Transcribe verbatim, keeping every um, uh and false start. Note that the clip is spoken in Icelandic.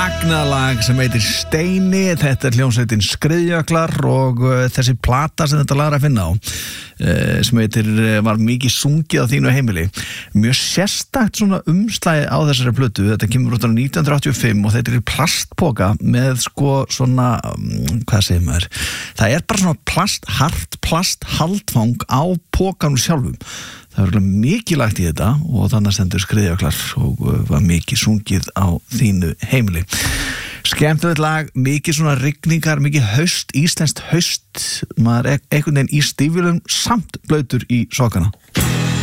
Magnalag sem heitir Steini. Þetta er hljómsveitin Skriðjöklar og uh, þessi plata sem þetta lag er að finna á uh, sem heitir uh, var mikið sungið á þínu heimili. Mjög sérstakt svona umslagið á þessari plötu. Þetta kemur út á nítján hundruð áttatíu og fimm og þetta er í plastpoka með sko svona um, hvað segir maður? Það er bara svona plast, hart plast haldfang á pokanum sjálfum. Það var mikið lagt í þetta og þannig stendur Skriðjöklar og var mikið sungið á þínu heimili. Skemmtilegt lag, mikið svona rigningar, mikið haust, íslenskt haust, maður er einhvern veginn í stífilum samt blautur í sokana.